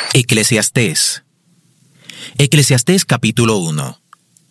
Eclesiastés. Eclesiastés capítulo 1.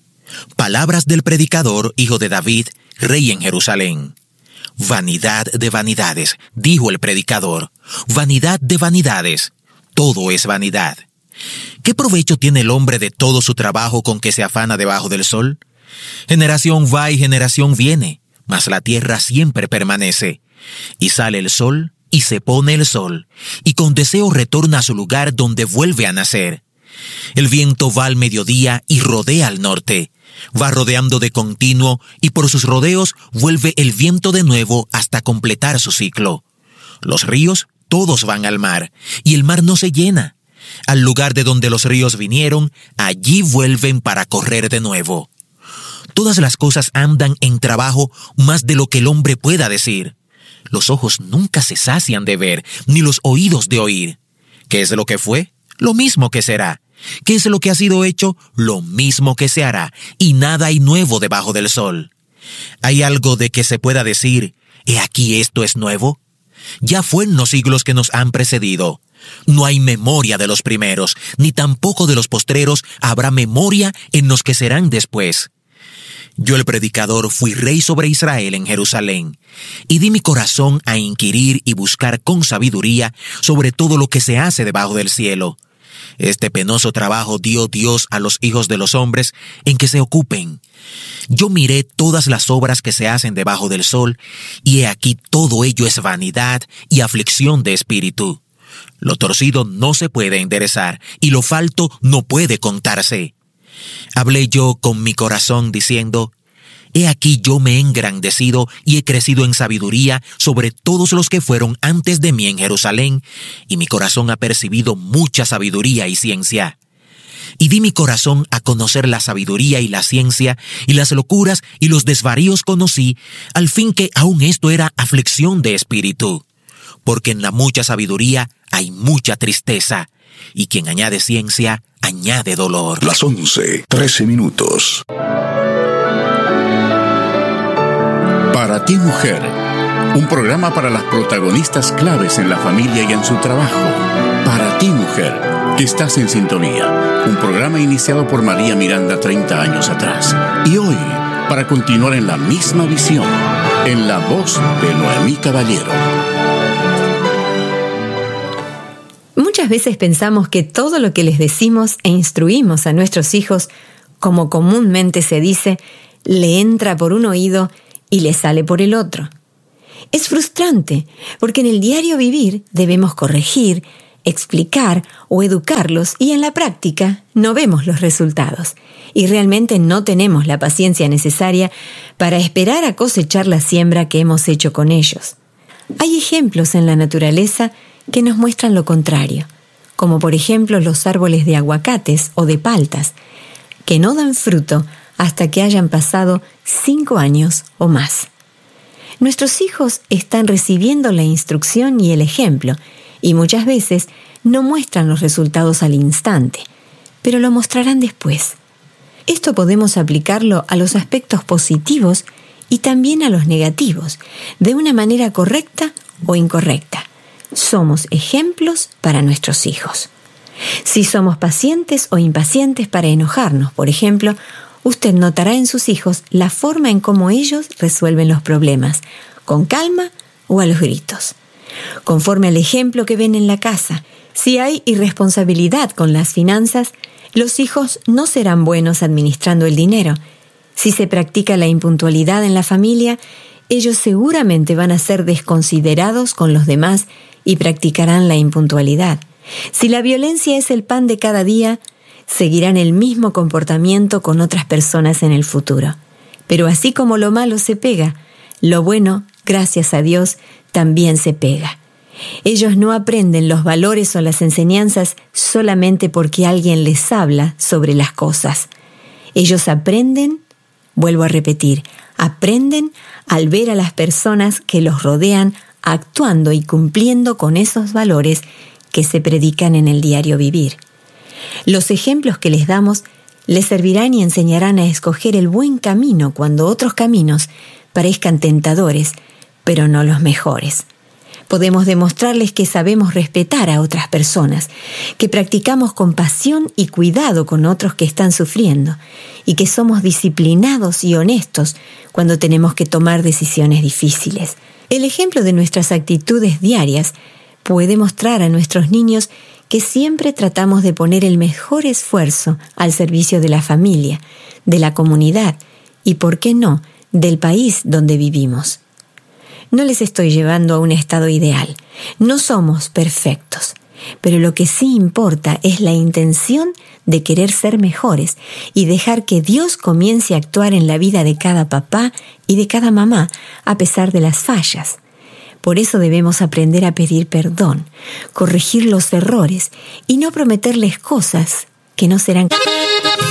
Palabras del predicador, hijo de David, rey en Jerusalén. Vanidad de vanidades, dijo el predicador. Vanidad de vanidades, todo es vanidad. ¿Qué provecho tiene el hombre de todo su trabajo con que se afana debajo del sol? Generación va y generación viene, mas la tierra siempre permanece. Y sale el sol, y se pone el sol, y con deseo retorna a su lugar donde vuelve a nacer. El viento va al mediodía y rodea al norte. Va rodeando de continuo, y por sus rodeos vuelve el viento de nuevo hasta completar su ciclo. Los ríos todos van al mar, y el mar no se llena. Al lugar de donde los ríos vinieron, allí vuelven para correr de nuevo. Todas las cosas andan en trabajo más de lo que el hombre pueda decir. Los ojos nunca se sacian de ver, ni los oídos de oír. ¿Qué es lo que fue? Lo mismo que será. ¿Qué es lo que ha sido hecho? Lo mismo que se hará, y nada hay nuevo debajo del sol. ¿Hay algo de que se pueda decir, he aquí esto es nuevo? Ya fue en los siglos que nos han precedido. No hay memoria de los primeros, ni tampoco de los postreros habrá memoria en los que serán después. Yo, el predicador, fui rey sobre Israel en Jerusalén, y di mi corazón a inquirir y buscar con sabiduría sobre todo lo que se hace debajo del cielo. Este penoso trabajo dio Dios a los hijos de los hombres en que se ocupen. Yo miré todas las obras que se hacen debajo del sol, y he aquí todo ello es vanidad y aflicción de espíritu. Lo torcido no se puede enderezar, y lo falto no puede contarse. Hablé yo con mi corazón diciendo, he aquí yo me he engrandecido y he crecido en sabiduría sobre todos los que fueron antes de mí en Jerusalén, y mi corazón ha percibido mucha sabiduría y ciencia. Y di mi corazón a conocer la sabiduría y la ciencia, y las locuras y los desvaríos conocí, al fin que aún esto era aflicción de espíritu. Porque en la mucha sabiduría hay mucha tristeza, y quien añade ciencia, añade dolor. Las 11:13. Para ti, mujer, un programa para las protagonistas claves en la familia y en su trabajo. Para ti, mujer, que estás en sintonía, un programa iniciado por María Miranda 30 años atrás. Y hoy, para continuar en la misma visión, en la voz de Noemí Caballero. Muchas veces pensamos que todo lo que les decimos e instruimos a nuestros hijos, como comúnmente se dice, le entra por un oído y le sale por el otro. Es frustrante, porque en el diario vivir debemos corregir, explicar o educarlos, y en la práctica no vemos los resultados, y realmente no tenemos la paciencia necesaria para esperar a cosechar la siembra que hemos hecho con ellos. Hay ejemplos en la naturaleza que nos muestran lo contrario, como por ejemplo los árboles de aguacates o de paltas, que no dan fruto hasta que hayan pasado 5 años o más. Nuestros hijos están recibiendo la instrucción y el ejemplo, y muchas veces no muestran los resultados al instante, pero lo mostrarán después. Esto podemos aplicarlo a los aspectos positivos y también a los negativos, de una manera correcta o incorrecta. Somos ejemplos para nuestros hijos. Si somos pacientes o impacientes para enojarnos, por ejemplo, usted notará en sus hijos la forma en cómo ellos resuelven los problemas, con calma o a los gritos. Conforme al ejemplo que ven en la casa, si hay irresponsabilidad con las finanzas, los hijos no serán buenos administrando el dinero. Si se practica la impuntualidad en la familia, ellos seguramente van a ser desconsiderados con los demás y practicarán la impuntualidad. Si la violencia es el pan de cada día, seguirán el mismo comportamiento con otras personas en el futuro. Pero así como lo malo se pega, lo bueno, gracias a Dios, también se pega. Ellos no aprenden los valores o las enseñanzas solamente porque alguien les habla sobre las cosas. Ellos aprenden, vuelvo a repetir, aprenden al ver a las personas que los rodean actuando y cumpliendo con esos valores que se predican en el diario vivir. Los ejemplos que les damos les servirán y enseñarán a escoger el buen camino cuando otros caminos parezcan tentadores, pero no los mejores. Podemos demostrarles que sabemos respetar a otras personas, que practicamos compasión y cuidado con otros que están sufriendo, y que somos disciplinados y honestos cuando tenemos que tomar decisiones difíciles. El ejemplo de nuestras actitudes diarias puede mostrar a nuestros niños que siempre tratamos de poner el mejor esfuerzo al servicio de la familia, de la comunidad y, ¿por qué no?, del país donde vivimos. No les estoy llevando a un estado ideal. No somos perfectos. Pero lo que sí importa es la intención de querer ser mejores y dejar que Dios comience a actuar en la vida de cada papá y de cada mamá, a pesar de las fallas. Por eso debemos aprender a pedir perdón, corregir los errores y no prometerles cosas que no serán